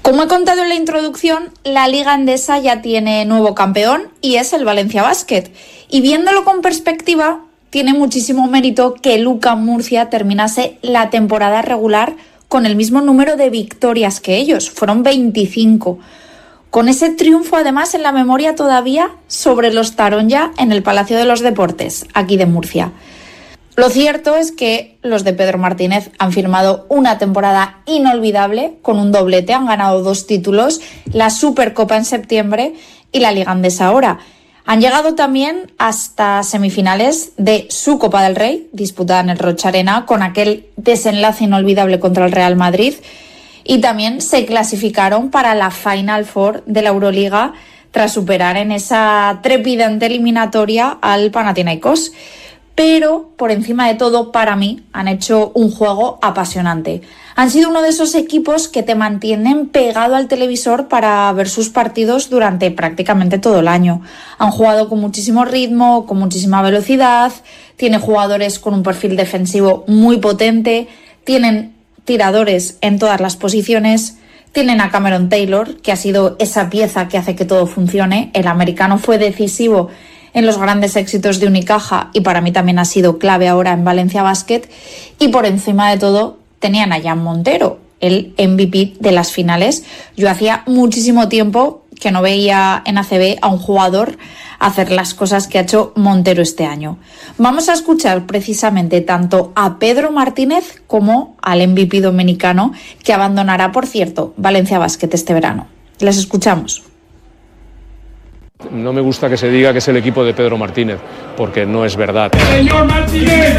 Como he contado en la introducción, la Liga Endesa ya tiene nuevo campeón y es el Valencia Basket. Y viéndolo con perspectiva, tiene muchísimo mérito que el UCAM Murcia terminase la temporada regular con el mismo número de victorias que ellos, fueron 25. Con ese triunfo además en la memoria todavía sobre los Taronja en el Palacio de los Deportes, aquí de Murcia. Lo cierto es que los de Pedro Martínez han firmado una temporada inolvidable con un doblete, han ganado 2 títulos, la Supercopa en septiembre y la Liga Endesa ahora. Han llegado también hasta semifinales de su Copa del Rey, disputada en el Rocha Arena, con aquel desenlace inolvidable contra el Real Madrid, y también se clasificaron para la Final Four de la Euroliga tras superar en esa trepidante eliminatoria al Panathinaikos. Pero, por encima de todo, para mí, han hecho un juego apasionante. Han sido uno de esos equipos que te mantienen pegado al televisor para ver sus partidos durante prácticamente todo el año. Han jugado con muchísimo ritmo, con muchísima velocidad, tienen jugadores con un perfil defensivo muy potente, tienen tiradores en todas las posiciones, tienen a Cameron Taylor, que ha sido esa pieza que hace que todo funcione. El americano fue decisivo en los grandes éxitos de Unicaja y para mí también ha sido clave ahora en Valencia Basket. Y por encima de todo tenían a Jan Montero, el MVP de las finales. Yo hacía muchísimo tiempo que no veía en ACB a un jugador hacer las cosas que ha hecho Montero este año. Vamos a escuchar precisamente tanto a Pedro Martínez como al MVP dominicano, que abandonará, por cierto, Valencia Basket este verano. Les escuchamos. No me gusta que se diga que es el equipo de Pedro Martínez, porque no es verdad. ¡Señor Martínez!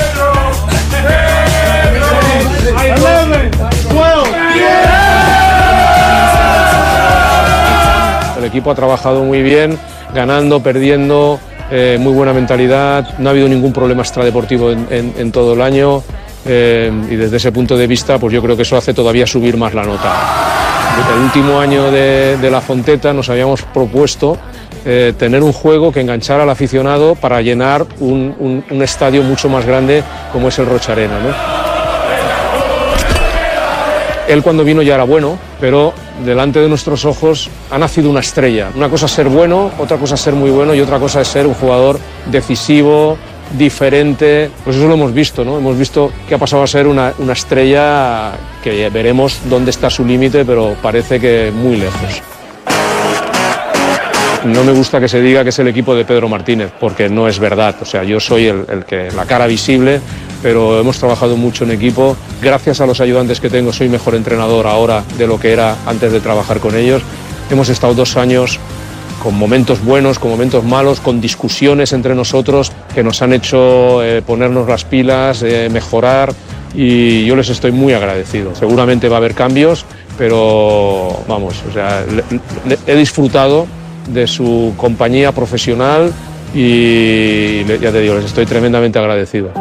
El equipo ha trabajado muy bien, ganando, perdiendo, muy buena mentalidad, no ha habido ningún problema extradeportivo en todo el año, y desde ese punto de vista pues yo creo que eso hace todavía subir más la nota. El último año de la Fonteta nos habíamos propuesto tener un juego que enganchara al aficionado para llenar un estadio mucho más grande como es el Rocha Arena, ¿no? Él cuando vino ya era bueno, pero delante de nuestros ojos ha nacido una estrella. Una cosa es ser bueno, otra cosa es ser muy bueno y otra cosa es ser un jugador decisivo, diferente. Pues eso lo hemos visto, ¿no? Hemos visto que ha pasado a ser una estrella que veremos dónde está su límite, pero parece que muy lejos. No me gusta que se diga que es el equipo de Pedro Martínez, porque no es verdad. O sea, yo soy la cara visible, pero hemos trabajado mucho en equipo. Gracias a los ayudantes que tengo, soy mejor entrenador ahora de lo que era antes de trabajar con ellos. Hemos estado 2 años con momentos buenos, con momentos malos, con discusiones entre nosotros que nos han hecho ponernos las pilas, mejorar, y yo les estoy muy agradecido. Seguramente va a haber cambios, pero vamos, o sea, he disfrutado de su compañía profesional y ya te digo, les estoy tremendamente agradecido.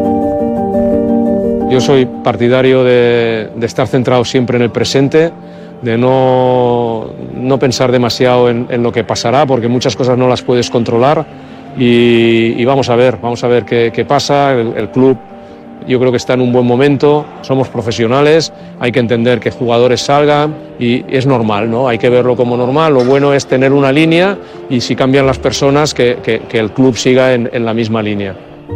Yo soy partidario de estar centrado siempre en el presente, de no pensar demasiado en lo que pasará, porque muchas cosas no las puedes controlar, y vamos a ver qué pasa. El club yo creo que está en un buen momento, somos profesionales, hay que entender que jugadores salgan y es normal, ¿no? Hay que verlo como normal. Lo bueno es tener una línea y si cambian las personas que el club siga en la misma línea.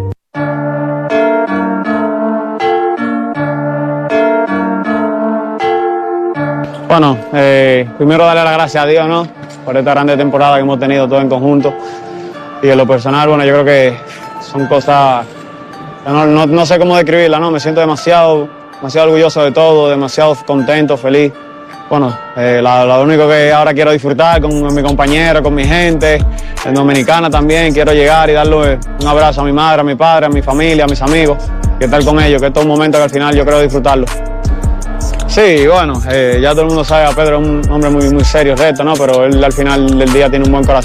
Bueno, primero darle las gracias a Dios, ¿no?, por esta grande temporada que hemos tenido todos en conjunto. Y en lo personal, bueno, yo creo que son cosas, no sé cómo describirlas, ¿no? Me siento demasiado orgulloso de todo, demasiado contento, feliz. Bueno, lo único que ahora quiero disfrutar con mi compañero, con mi gente, en Dominicana también. Quiero llegar y darle un abrazo a mi madre, a mi padre, a mi familia, a mis amigos, y estar con ellos, que es todo un momento que al final yo quiero disfrutarlo. Sí, bueno, ya todo el mundo sabe, a Pedro es un hombre muy serio, recto, ¿no? Pero él al final del día tiene un buen corazón.